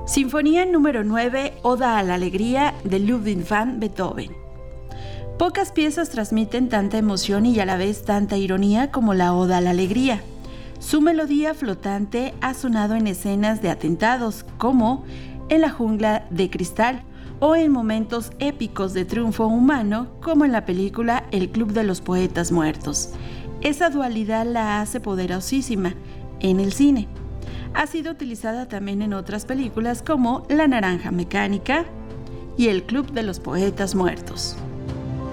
Sinfonía número 9, Oda a la Alegría, de Ludwig van Beethoven. Pocas piezas transmiten tanta emoción y a la vez tanta ironía como la Oda a la Alegría. Su melodía flotante ha sonado en escenas de atentados, como en La Jungla de Cristal, o en momentos épicos de triunfo humano, como en la película El Club de los Poetas Muertos. Esa dualidad la hace poderosísima en el cine. Ha sido utilizada también en otras películas como La Naranja Mecánica y El Club de los Poetas Muertos.